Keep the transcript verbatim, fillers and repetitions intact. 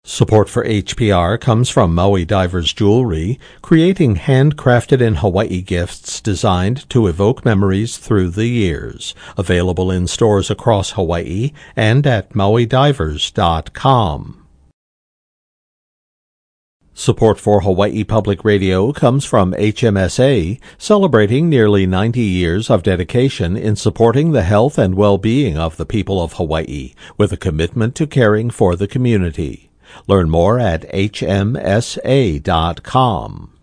Support for H P R comes from Maui Divers Jewelry, creating handcrafted in Hawaii gifts designed to evoke memories through the years. Available in stores across Hawaii and at maui divers dot com. Support for Hawaii Public Radio comes from H M S A, celebrating nearly ninety years of dedication in supporting the health and well-being of the people of Hawaii, with a commitment to caring for the community. Learn more at H M S A dot com.